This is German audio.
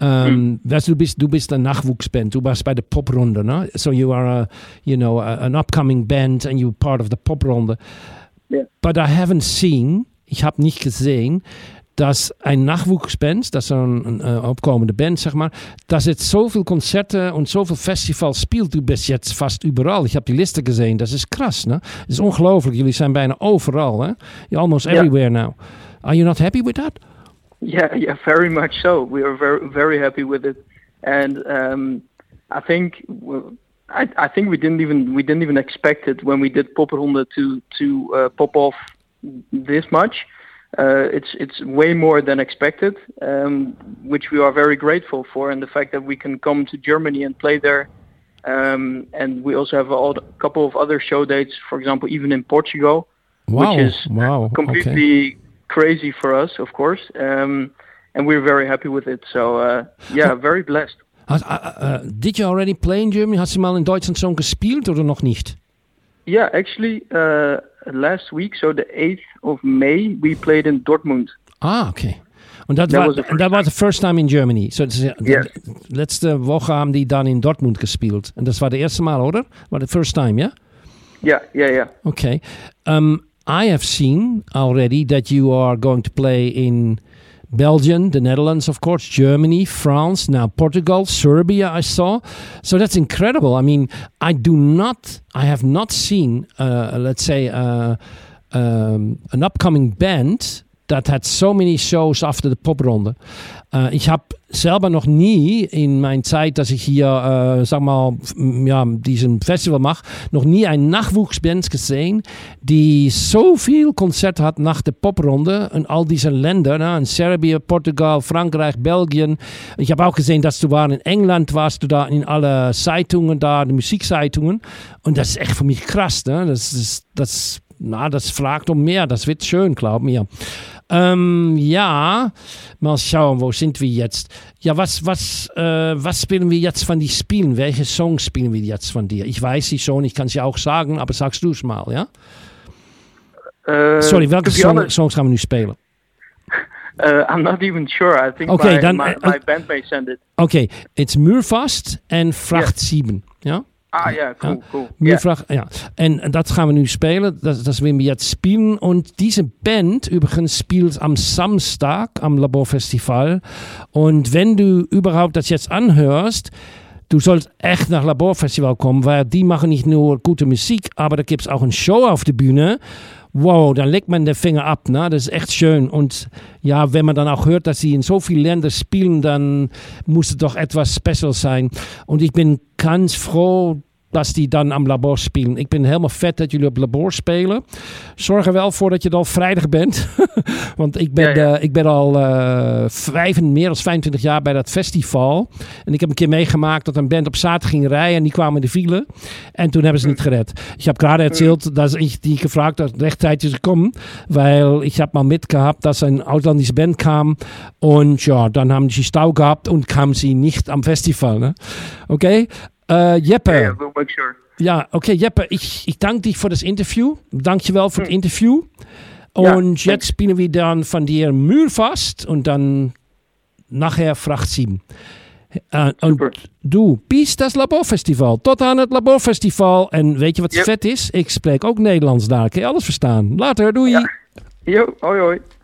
Weißt du bist eine Nachwuchsband. Du warst bei der Poprunde, ne? So you are, an upcoming band and you're part of the Poprunde. Yeah. But I haven't seen, ich habe nicht gesehen, dass ein Nachwuchsband, das ist eine opkomende Band, zeg maar, dass jetzt zoveel Konzerte und zoveel Festivals spielt. Du bist jetzt fast überall. Ich habe die Liste gesehen. Das ist krass, ne? Das ist ongelooflijk. Jullie zijn bijna overal, hè? You're almost everywhere now. Are you not happy with that? Yeah, very much so. We are very, very happy with it, and I think we didn't even expect it when we did Popronde to pop off this much. It's way more than expected, which we are very grateful for, and the fact that we can come to Germany and play there, and we also have a couple of other show dates, for example, even in Portugal, which is completely crazy for us, of course, and we're very happy with it. So very blessed. Did you already play in Germany? Hast du mal in Deutschland schon gespielt oder noch nicht? Yeah, actually, last week, so the 8th of May, we played in Dortmund. Ah, okay. Und that was the first time in Germany. So yes. Letzte Woche haben die dann in Dortmund gespielt. Und das war das erste Mal, oder? War the first time, yeah? Yeah. Okay. I have seen already that you are going to play in Belgium, the Netherlands, of course, Germany, France, now Portugal, Serbia, I saw. So that's incredible. I mean, I have not seen, let's say, an upcoming band that had so many shows after the Popronde. Ich habe selber noch nie in meiner Zeit, dass ich hier, diesen Festival mache, noch nie eine Nachwuchsband gesehen, die so viel Konzerte hat nach der Popronde in all diese Länder, ne? In Serbien, Portugal, Frankreich, Belgien. Ich habe auch gesehen, dass du in England warst, du da in alle Zeitungen da, die Musikzeitungen. Und das ist echt für mich krass, ne? Das fragt mehr, das wird schön, glaub mir. Mal schauen, wo sind wir jetzt? Ja, was spielen wir jetzt von dir spielen? Welche Songs spielen wir jetzt von dir? Ich weiß sie schon, ich kann sie auch sagen, aber sagst du es mal, ja? Sorry, welche Songs gaan we nu spelen? I'm not even sure. I think my band may send it. Okay, it's Muurvast en Vracht 7, ja? Ah ja, cool. Ja. En dat gaan we nu spelen. Dat willen we jetzt spielen. Und diese Band übrigens spielt am Samstag am Laborfestival. Und wenn du überhaupt das jetzt anhörst, du sollst echt nach Laborfestival kommen, weil die machen nicht nur gute Musik, aber da gibt es auch eine Show auf der Bühne. Wow, dann legt man den Finger ab, ne? Das ist echt schön. Und ja, wenn man dann auch hört, dass sie in so vielen Ländern spielen, dann muss es doch etwas special sein. Und ich bin ganz froh, dass die dan am Labor spelen. Ik ben helemaal vet dat jullie op Labor spelen. Zorg er wel voor dat je dan vrijdag bent. Want ik ben al meer dan 25 jaar bij dat festival. En ik heb een keer meegemaakt dat een band op zaterdag ging rijden en die kwamen in de file. En toen hebben ze niet gered. Ich habe gerade erzählt, dass ich die gefragt habe, rechtzeitig zu kommen, weil ich habe mal mitgehabt, dass ein ausländische Band kam und ja, dann haben sie Stau gehabt und kamen sie nicht am Festival. Ne? Okay? Jeppe. Yeah, we'll make sure. Ja, okay, Jeppe, ich danke dich für das Interview. Dankjewel für das Interview. Und jetzt spielen wir dann von dir Muurvast und dann nachher Vracht 7. Und du, peace das Laborfestival. Tot aan het Laborfestival. En weet je wat vet is? Ik spreek ook Nederlands daar. Kun je alles verstaan? Later, doei. Ja. Yo, hoi hoi.